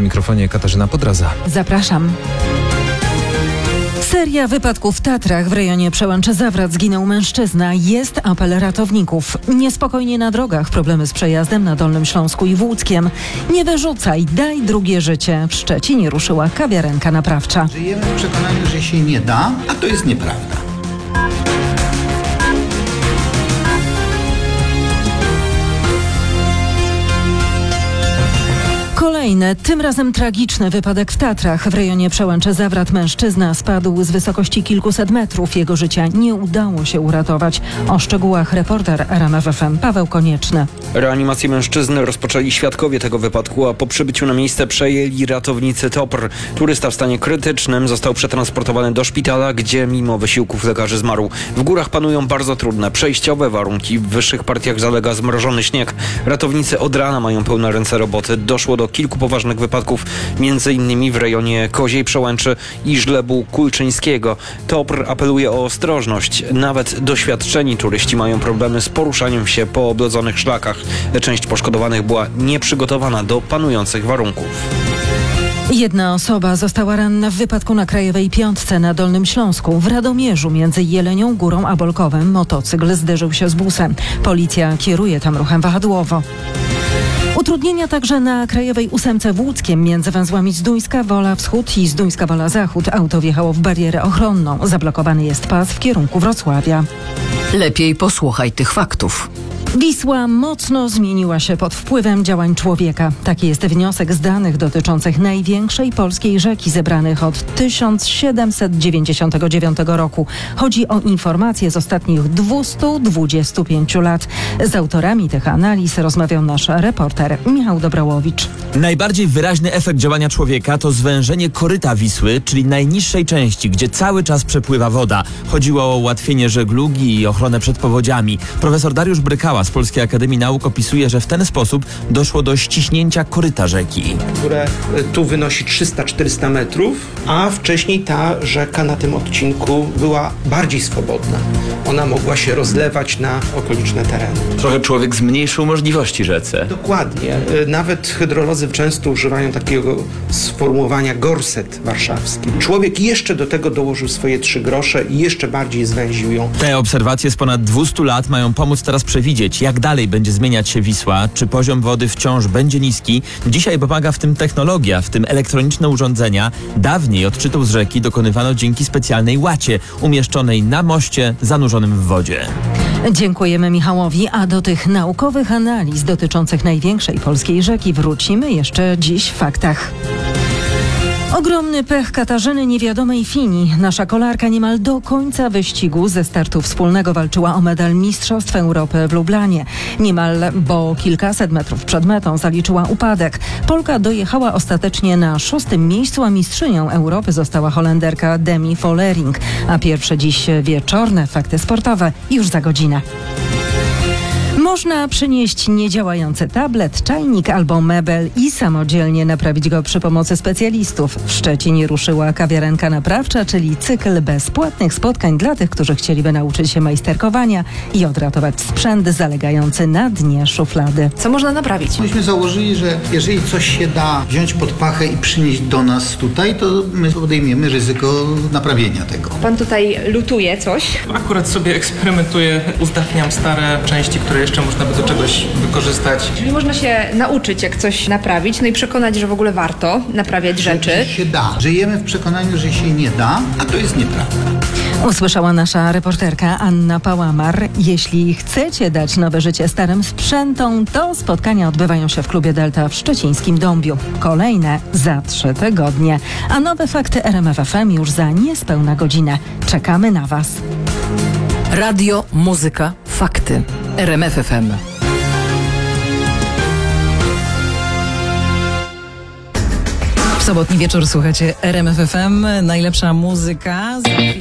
mikrofonie Katarzyna Podraza. Zapraszam. Seria wypadków w Tatrach w rejonie Przełęcze-Zawrat. Zginął mężczyzna. Jest apel ratowników. Niespokojnie na drogach. Problemy z przejazdem na Dolnym Śląsku i w Łódzkiem. Nie wyrzucaj, daj drugie życie. W Szczecinie ruszyła kawiarenka naprawcza. Żyjemy w przekonaniu, że się nie da, a to jest nieprawda. Kolejny, tym razem tragiczny wypadek w Tatrach. W rejonie Przełęcze-Zawrat mężczyzna spadł z wysokości kilkuset metrów. Jego życia nie udało się uratować. O szczegółach reporter RMF FM Paweł Konieczny. Reanimację mężczyzny rozpoczęli świadkowie tego wypadku, a po przybyciu na miejsce przejęli ratownicy TOPR. Turysta w stanie krytycznym został przetransportowany do szpitala, gdzie mimo wysiłków lekarzy zmarł. W górach panują bardzo trudne, przejściowe warunki. W wyższych partiach zalega zmrożony śnieg. Ratownicy od rana mają pełne ręce roboty. Doszło do kilku poważnych wypadków, m.in. w rejonie Koziej Przełęczy i Żlebu Kulczyńskiego. TOPR apeluje o ostrożność. Nawet doświadczeni turyści mają problemy z poruszaniem się po oblodzonych szlakach. Część poszkodowanych była nieprzygotowana do panujących warunków. Jedna osoba została ranna w wypadku na Krajowej Piątce na Dolnym Śląsku. W Radomierzu między Jelenią Górą a Bolkowem motocykl zderzył się z busem. Policja kieruje tam ruchem wahadłowo. Utrudnienia także na Krajowej Ósemce w Łódzkiem między węzłami Zduńska Wola Wschód i Zduńska Wola Zachód. Auto wjechało w barierę ochronną. Zablokowany jest pas w kierunku Wrocławia. Lepiej posłuchaj tych faktów. Wisła mocno zmieniła się pod wpływem działań człowieka. Taki jest wniosek z danych dotyczących największej polskiej rzeki zebranych od 1799 roku. Chodzi o informacje z ostatnich 225 lat. Z autorami tych analiz rozmawiał nasz reporter Michał Dobrałowicz. Najbardziej wyraźny efekt działania człowieka to zwężenie koryta Wisły, czyli najniższej części, gdzie cały czas przepływa woda. Chodziło o ułatwienie żeglugi i ochronę przed powodziami. Profesor Dariusz Brykała z Polskiej Akademii Nauk opisuje, że w ten sposób doszło do ściśnięcia koryta rzeki. Które tu wynosi 300-400 metrów, a wcześniej ta rzeka na tym odcinku była bardziej swobodna. Ona mogła się rozlewać na okoliczne tereny. Trochę człowiek zmniejszył możliwości rzece. Dokładnie. Nawet hydrolodzy często używają takiego sformułowania gorset warszawski. Człowiek jeszcze do tego dołożył swoje 3 grosze i jeszcze bardziej zwęził ją. Te obserwacje z ponad 200 lat mają pomóc teraz przewidzieć, jak dalej będzie zmieniać się Wisła, czy poziom wody wciąż będzie niski. Dzisiaj pomaga w tym technologia, w tym elektroniczne urządzenia. Dawniej odczytów z rzeki dokonywano dzięki specjalnej łacie umieszczonej na moście zanurzonym w wodzie. Dziękujemy Michałowi, a do tych naukowych analiz dotyczących największej polskiej rzeki wrócimy jeszcze dziś w faktach. Ogromny pech Katarzyny Niewiadomej Fini. Nasza kolarka niemal do końca wyścigu ze startu wspólnego walczyła o medal Mistrzostw Europy w Lublanie. Niemal, bo kilkaset metrów przed metą zaliczyła upadek. Polka dojechała ostatecznie na 6. miejscu, a mistrzynią Europy została Holenderka Demi Vollering. A pierwsze dziś wieczorne fakty sportowe już za godzinę. Można przynieść niedziałający tablet, czajnik albo mebel i samodzielnie naprawić go przy pomocy specjalistów. W Szczecinie ruszyła kawiarenka naprawcza, czyli cykl bezpłatnych spotkań dla tych, którzy chcieliby nauczyć się majsterkowania i odratować sprzęt zalegający na dnie szuflady. Co można naprawić? Myśmy założyli, że jeżeli coś się da wziąć pod pachę i przynieść do nas tutaj, to my podejmiemy ryzyko naprawienia tego. Pan tutaj lutuje coś. Akurat sobie eksperymentuję, uzdatniam stare części, które jeszcze można by do czegoś wykorzystać. Czyli można się nauczyć, jak coś naprawić, no i przekonać, że w ogóle warto naprawiać rzeczy. Że się da. Żyjemy w przekonaniu, że się nie da, a to jest nieprawda. Usłyszała nasza reporterka Anna Pałamar. Jeśli chcecie dać nowe życie starym sprzętom, to spotkania odbywają się w klubie Delta w szczecińskim Dąbiu. Kolejne za 3 tygodnie. A nowe fakty RMF FM już za niespełna godzinę. Czekamy na Was. Radio, muzyka, fakty. RMF FM. W sobotni wieczór słuchacie RMF FM. Najlepsza muzyka.